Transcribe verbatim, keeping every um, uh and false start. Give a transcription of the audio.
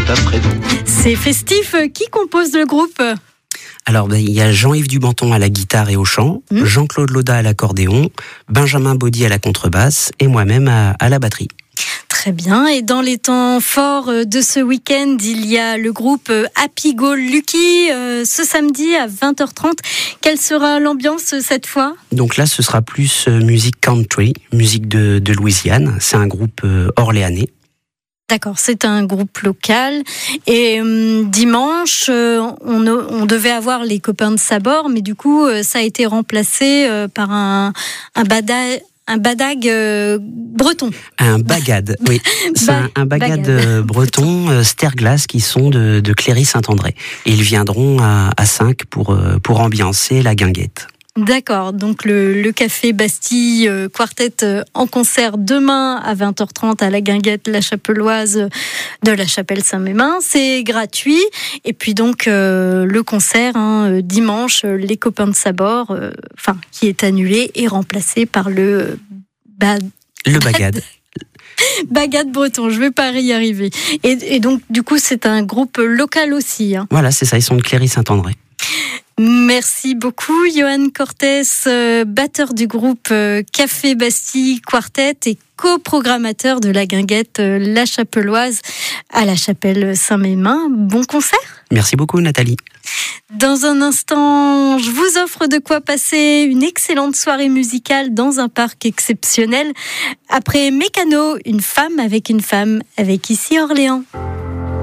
Gustave Fredon. C'est festif. Qui compose le groupe ? Alors, ben, il y a Jean-Yves Dubanton à la guitare et au chant, mmh. Jean-Claude Laudat à l'accordéon, Benjamin Baudy à la contrebasse et moi-même à, à la batterie. Très bien. Et dans les temps forts de ce week-end, il y a le groupe Happy Go Lucky euh, ce samedi à vingt heures trente. Quelle sera l'ambiance cette fois ? Donc là, ce sera plus euh, musique country, musique de, de Louisiane. C'est un groupe euh, orléanais. D'accord, c'est un groupe local. Et euh, dimanche, euh, on, on devait avoir les copains de Sabor, mais du coup, euh, ça a été remplacé euh, par un, un bada, un badag euh, breton. Un bagad, oui. C'est ba- un, un bagad, bagad. breton, euh, Sterglass, qui sont de, de Cléry-Saint-André. Et ils viendront à, à cinq pour, euh, pour ambiancer la guinguette. D'accord, donc le, le Café Bastille euh, Quartet euh, en concert demain à vingt heures trente à la Guinguette La Chapelloise de la Chapelle Saint-Mémin, c'est gratuit. Et puis donc euh, le concert hein, dimanche, euh, les copains de Sabor, euh, enfin qui est annulé et remplacé par le ba- le bagad. Bagad breton, je vais pas y arriver. Et, et donc du coup c'est un groupe local aussi. Hein. Voilà, c'est ça, ils sont de Cléry-Saint-André. Merci beaucoup, Johan Cortés, euh, batteur du groupe euh, Café Bastille Quartet et coprogrammateur de la guinguette euh, La Chapelloise à la Chapelle Saint-Mémin. Bon concert. Merci beaucoup, Nathalie. Dans un instant, je vous offre de quoi passer une excellente soirée musicale dans un parc exceptionnel. Après Mécano, une femme avec une femme, avec ici Orléans.